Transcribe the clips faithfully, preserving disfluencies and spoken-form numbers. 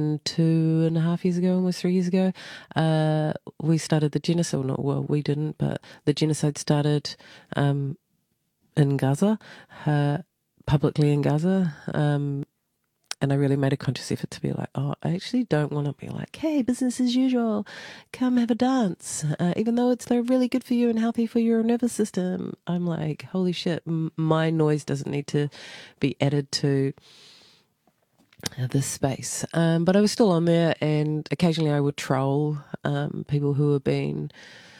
two and a half years ago, almost three years ago, uh, we started the genocide. Not well, we didn't, but the genocide started um, in Gaza, uh, publicly in Gaza. Um, and I really made a conscious effort to be like, oh, I actually don't want to be like, hey, business as usual, come have a dance. Uh, even though it's like, really good for you and healthy for your nervous system. I'm like, holy shit, m- my noise doesn't need to be added to this space. Um, but I was still on there, and occasionally I would troll um, people who have been,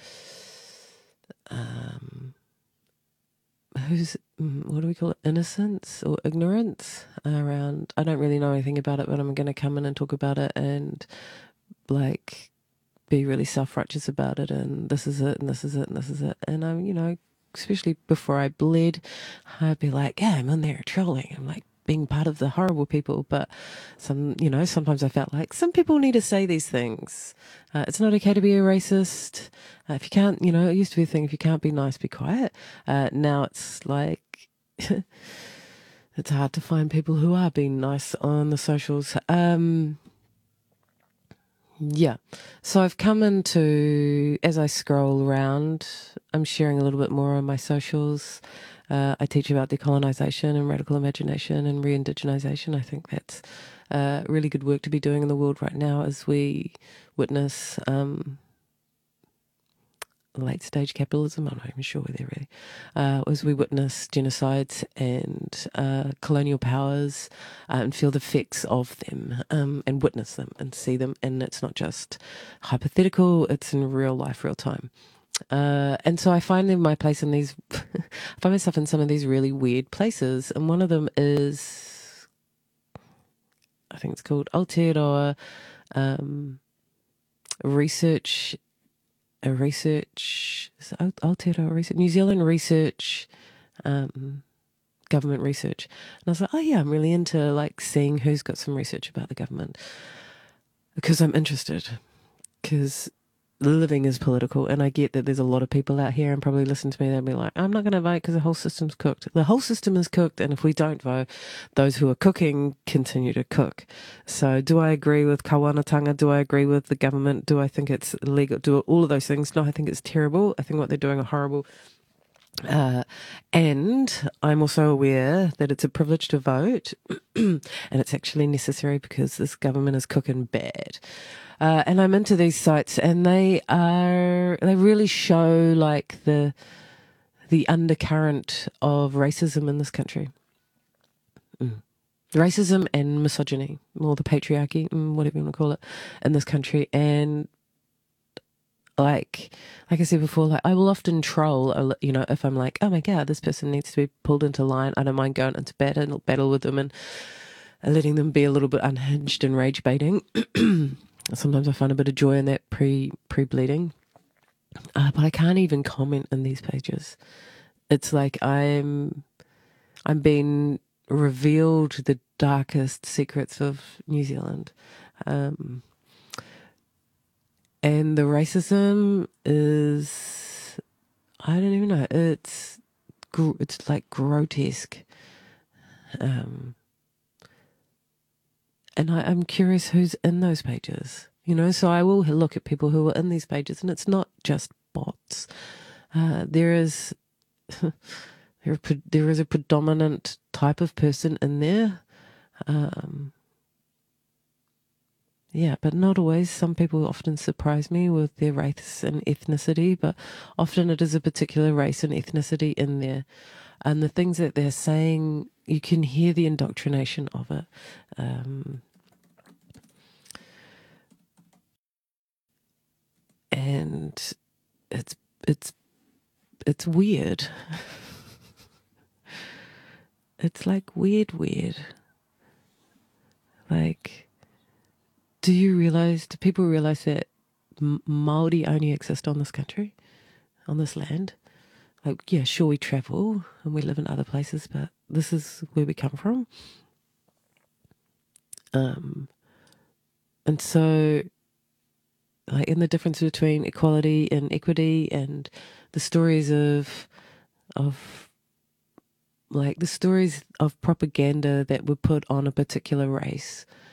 um, who's, what do we call it, innocence or ignorance around, I don't really know anything about it, but I'm going to come in and talk about it and like be really self-righteous about it, and this is it, and this is it, and this is it. And I'm, you know, especially before I bled, I'd be like, yeah, I'm in there trolling. I'm like, being part of the horrible people. But some, you know, sometimes I felt like some people need to say these things. Uh, it's not okay to be a racist. Uh, if you can't, you know, it used to be a thing, if you can't be nice, be quiet. Uh, now it's like, it's hard to find people who are being nice on the socials. Um, yeah. So I've come into, as I scroll around, I'm sharing a little bit more on my socials. Uh, I teach about decolonisation and radical imagination and re-indigenization. I think that's uh, really good work to be doing in the world right now as we witness um, late stage capitalism. I'm not even sure whether really, uh, as we witness genocides and uh, colonial powers uh, and feel the effects of them um, and witness them and see them. And it's not just hypothetical, it's in real life, real time. Uh, and so I find in my place in these, I find myself in some of these really weird places. And one of them is, I think it's called Aotearoa um, Research, a research, is it Aotearoa Research, New Zealand Research, um, government research. And I was like, oh yeah, I'm really into like seeing who's got some research about the government because I'm interested, because living is political, and I get that there's a lot of people out here and probably listen to me, they'll be like, I'm not going to vote because the whole system's cooked. The whole system is cooked, and if we don't vote, those who are cooking continue to cook. So do I agree with kawanatanga? Do I agree with the government? Do I think it's illegal? Do all of those things? No, I think it's terrible. I think what they're doing are horrible. Uh, and I'm also aware that it's a privilege to vote and it's actually necessary because this government is cooking bad. Uh, and I'm into these sites, and they are, they really show like the, the undercurrent of racism in this country. Mm. Racism and misogyny, or the patriarchy, whatever you want to call it, in this country. And like, like I said before, like I will often troll, you know, if I'm like, oh my God, this person needs to be pulled into line. I don't mind going into battle, battle with them and letting them be a little bit unhinged and rage baiting. Sometimes I find a bit of joy in that pre pre bleeding, uh, but I can't even comment in these pages. It's like I'm I'm being revealed the darkest secrets of New Zealand. Um, And the racism is, I don't even know, it's it's like grotesque. Um, and I, I'm curious who's in those pages, you know, so I will look at people who are in these pages, and it's not just bots. Uh, there is, there, there is a predominant type of person in there. Um, Yeah, but not always. Some people often surprise me with their race and ethnicity, but often it is a particular race and ethnicity in there. And the things that they're saying, you can hear the indoctrination of it. Um, and it's, it's, it's weird. It's like weird, weird. Like, do you realize, do people realize that Māori only exist on this country, on this land? Like, yeah, sure, we travel and we live in other places, but this is where we come from. Um, and so, like, in the difference between equality and equity, and the stories of, of, like, the stories of propaganda that were put on a particular race,